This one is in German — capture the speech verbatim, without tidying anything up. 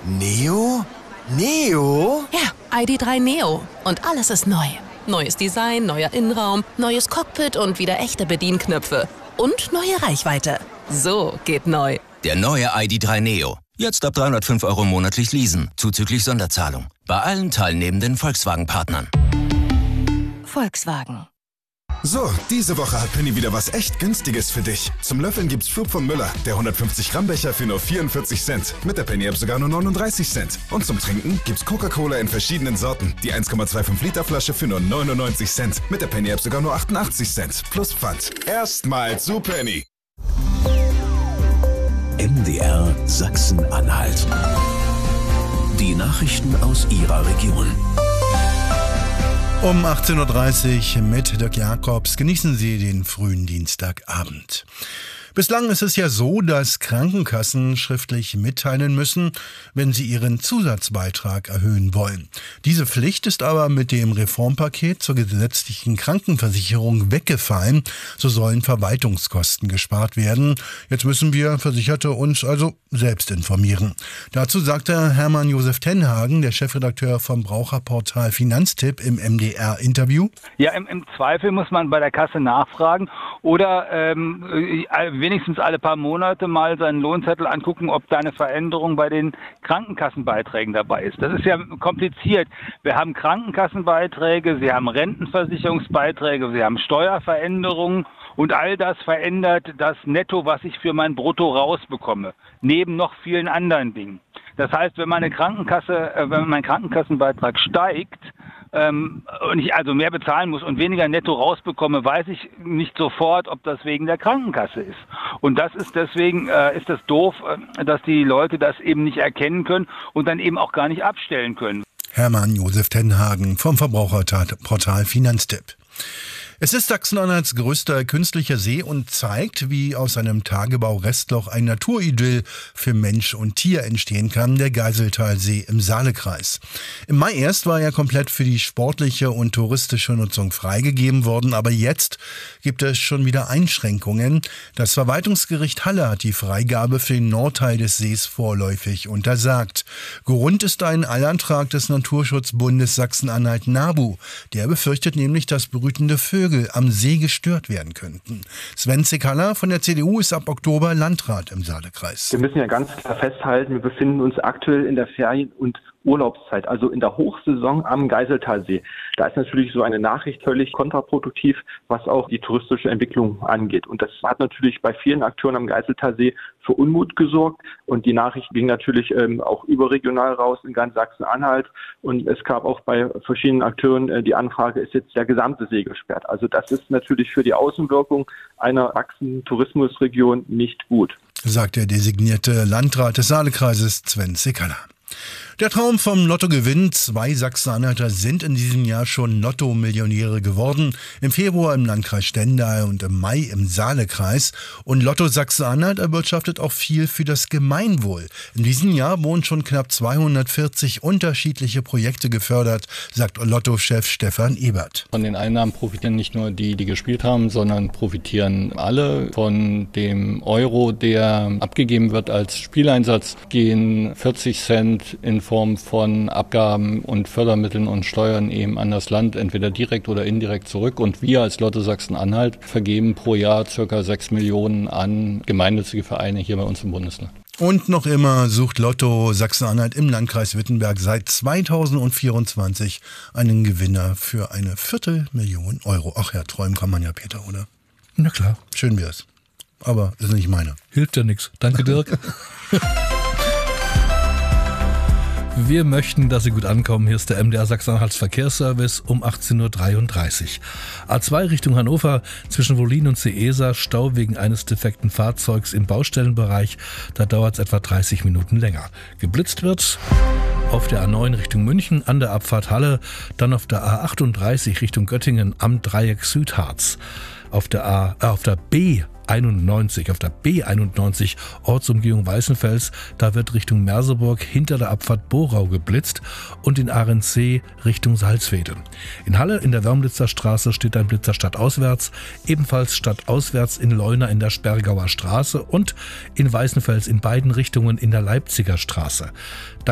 Neo? Neo? Ja, I D drei Neo. Und alles ist neu. Neues Design, neuer Innenraum, neues Cockpit und wieder echte Bedienknöpfe. Und neue Reichweite. So geht neu. Der neue I D drei Neo. Jetzt ab dreihundertfünf Euro monatlich leasen, zuzüglich Sonderzahlung. Bei allen teilnehmenden Volkswagen-Partnern. Volkswagen. So, diese Woche hat Penny wieder was echt Günstiges für dich. Zum Löffeln gibt's Flug von Müller, der hundertfünfzig Gramm Becher für nur vierundvierzig Cent. Mit der Penny-App sogar nur neununddreißig Cent. Und zum Trinken gibt's Coca-Cola in verschiedenen Sorten. Die eins Komma fünfundzwanzig Liter Flasche für nur neunundneunzig Cent. Mit der Penny-App sogar nur achtundachtzig Cent. Plus Pfand. Erstmal zu Penny. M D R Sachsen-Anhalt. Die Nachrichten aus Ihrer Region. Um achtzehn Uhr dreißig mit Dirk Jakobs genießen Sie den frühen Dienstagabend. Bislang ist es ja so, dass Krankenkassen schriftlich mitteilen müssen, wenn sie ihren Zusatzbeitrag erhöhen wollen. Diese Pflicht ist aber mit dem Reformpaket zur gesetzlichen Krankenversicherung weggefallen. So sollen Verwaltungskosten gespart werden. Jetzt müssen wir Versicherte uns also selbst informieren. Dazu sagte Hermann Josef Tenhagen, der Chefredakteur vom Braucherportal Finanztipp im M D R-Interview. Ja, im, im Zweifel muss man bei der Kasse nachfragen oder ähm, wenigstens alle paar Monate mal seinen Lohnzettel angucken, ob da eine Veränderung bei den Krankenkassenbeiträgen dabei ist. Das ist ja kompliziert. Wir haben Krankenkassenbeiträge, Sie haben Rentenversicherungsbeiträge, Sie haben Steuerveränderungen und all das verändert das Netto, was ich für mein Brutto rausbekomme, neben noch vielen anderen Dingen. Das heißt, wenn meine Krankenkasse, äh, wenn mein Krankenkassenbeitrag steigt, ähm, und ich also mehr bezahlen muss und weniger netto rausbekomme, weiß ich nicht sofort, ob das wegen der Krankenkasse ist. Und das ist deswegen, äh, ist das doof, äh, dass die Leute das eben nicht erkennen können und dann eben auch gar nicht abstellen können. Hermann Josef Tenhagen vom Verbraucherportal Finanztipp. Es ist Sachsen-Anhalts größter künstlicher See und zeigt, wie aus einem Tagebau-Restloch ein Naturidyll für Mensch und Tier entstehen kann, der Geiseltalsee im Saalekreis. Im Mai erst war er komplett für die sportliche und touristische Nutzung freigegeben worden, aber jetzt gibt es schon wieder Einschränkungen. Das Verwaltungsgericht Halle hat die Freigabe für den Nordteil des Sees vorläufig untersagt. Grund ist ein Eilantrag des Naturschutzbundes Sachsen-Anhalt NABU. Der befürchtet nämlich, dass brütende Vögel am See gestört werden könnten. Sven Zekaller von der C D U ist ab Oktober Landrat im Saalekreis. Wir müssen ja ganz klar festhalten, wir befinden uns aktuell in der Ferien- und Urlaubszeit, also in der Hochsaison am Geiseltalsee. Da ist natürlich so eine Nachricht völlig kontraproduktiv, was auch die touristische Entwicklung angeht. Und das hat natürlich bei vielen Akteuren am Geiseltalsee für Unmut gesorgt. Und die Nachricht ging natürlich ähm, auch überregional raus in ganz Sachsen-Anhalt. Und es gab auch bei verschiedenen Akteuren äh, die Anfrage, ist jetzt der gesamte See gesperrt. Also das ist natürlich für die Außenwirkung einer wachsenden Tourismusregion nicht gut, sagt der designierte Landrat des Saalekreises Sven Zekaller. Der Traum vom Lottogewinn. Zwei Sachsen-Anhalter sind in diesem Jahr schon Lotto-Millionäre geworden. Im Februar im Landkreis Stendal und im Mai im Saalekreis. Und Lotto Sachsen-Anhalt erwirtschaftet auch viel für das Gemeinwohl. In diesem Jahr wurden schon knapp zweihundertvierzig unterschiedliche Projekte gefördert, sagt Lotto-Chef Stefan Ebert. Von den Einnahmen profitieren nicht nur die, die gespielt haben, sondern profitieren alle. Von dem Euro, der abgegeben wird als Spieleinsatz, gehen vierzig Cent in Form von Abgaben und Fördermitteln und Steuern eben an das Land, entweder direkt oder indirekt zurück. Und wir als Lotto Sachsen-Anhalt vergeben pro Jahr circa sechs Millionen an gemeinnützige Vereine hier bei uns im Bundesland. Und noch immer sucht Lotto Sachsen-Anhalt im Landkreis Wittenberg seit zweitausendvierundzwanzig einen Gewinner für eine Viertelmillion Euro. Ach ja, träumen kann man ja, Peter, oder? Na klar. Schön wär's. Aber ist nicht meine. Hilft ja nichts. Danke, Dirk. Wir möchten, dass Sie gut ankommen. Hier ist der M D R Sachsen-Anhalts Verkehrsservice um achtzehn Uhr dreiunddreißig. A zwei Richtung Hannover zwischen Wollin und Seesa, Stau wegen eines defekten Fahrzeugs im Baustellenbereich. Da dauert es etwa dreißig Minuten länger. Geblitzt wird auf der A neun Richtung München an der Abfahrt Halle, dann auf der A achtunddreißig Richtung Göttingen am Dreieck Südharz. Auf der A, äh, auf der B einundneunzig, auf der B einundneunzig Ortsumgehung Weißenfels, da wird Richtung Merseburg hinter der Abfahrt Borau geblitzt und in Ahrensee Richtung Salzwedel. In Halle in der Wörmlitzer Straße steht ein Blitzer stadtauswärts, ebenfalls stadtauswärts in Leuna in der Sperrgauer Straße und in Weißenfels in beiden Richtungen in der Leipziger Straße.